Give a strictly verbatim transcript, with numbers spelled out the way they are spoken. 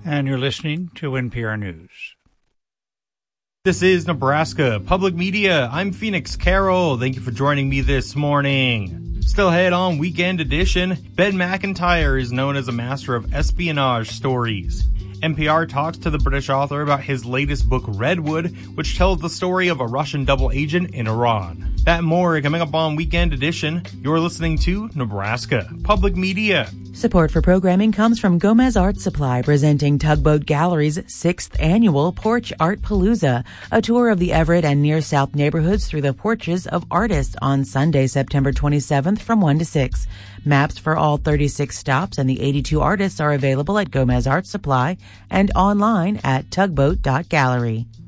And you're listening to N P R News. This is Nebraska Public Media. I'm Phoenix Carroll. Thank you for joining me this morning. Still ahead on Weekend Edition, Ben McIntyre is known as a master of espionage stories. N P R talks to the British author about his latest book, Redwood, which tells the story of a Russian double agent in Iran. That and more coming up on Weekend Edition. You're listening to Nebraska Public Media. Support for programming comes from Gomez Art Supply, presenting Tugboat Gallery's sixth annual Porch Art Palooza, a tour of the Everett and Near South neighborhoods through the porches of artists on Sunday, September twenty-seventh from one to six. Maps for all thirty-six stops and the eighty-two artists are available at Gomez Art Supply and online at tugboat dot gallery.